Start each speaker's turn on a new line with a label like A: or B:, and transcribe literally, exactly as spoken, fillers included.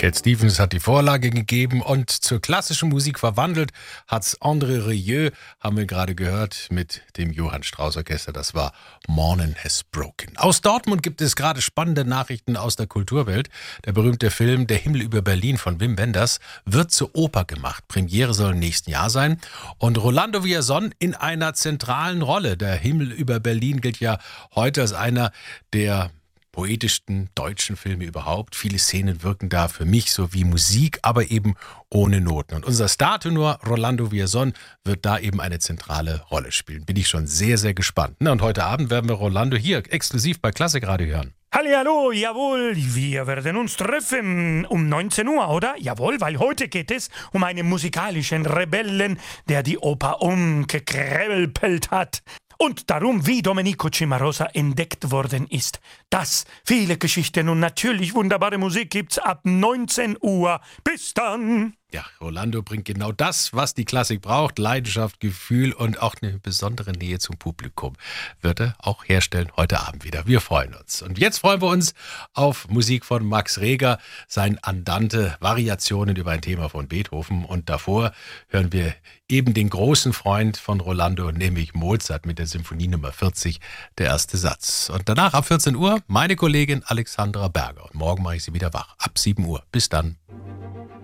A: Cat Stevens hat die Vorlage gegeben und zur klassischen Musik verwandelt hat's André Rieu, haben wir gerade gehört, mit dem Johann Strauss Orchester. Das war Morning Has Broken. Aus Dortmund gibt es gerade spannende Nachrichten aus der Kulturwelt. Der berühmte Film Der Himmel über Berlin von Wim Wenders wird zur Oper gemacht. Premiere soll im nächsten Jahr sein. Und Rolando Villazón in einer zentralen Rolle. Der Himmel über Berlin gilt ja heute als einer der poetischsten deutschen Filme überhaupt. Viele Szenen wirken da für mich so wie Musik, aber eben ohne Noten. Und unser Startenor Rolando Villazón wird da eben eine zentrale Rolle spielen. Bin ich schon sehr, sehr gespannt. Na, und heute Abend werden wir Rolando hier exklusiv bei Klassikradio hören.
B: Hallihallo, jawohl, wir werden uns treffen um neunzehn Uhr, oder? Jawohl, weil heute geht es um einen musikalischen Rebellen, der die Oper umgekrempelt hat. Und darum, wie Domenico Cimarosa entdeckt worden ist. Das, viele Geschichten und natürlich wunderbare Musik gibt's ab neunzehn Uhr. Bis dann!
A: Ja, Rolando bringt genau das, was die Klassik braucht. Leidenschaft, Gefühl und auch eine besondere Nähe zum Publikum. Wird er auch herstellen heute Abend wieder. Wir freuen uns. Und jetzt freuen wir uns auf Musik von Max Reger, sein Andante, Variationen über ein Thema von Beethoven. Und davor hören wir eben den großen Freund von Rolando, nämlich Mozart mit der Symphonie Nummer vierzig, der erste Satz. Und danach ab vierzehn Uhr meine Kollegin Alexandra Berger. Und morgen mache ich sie wieder wach. Ab sieben Uhr. Bis dann.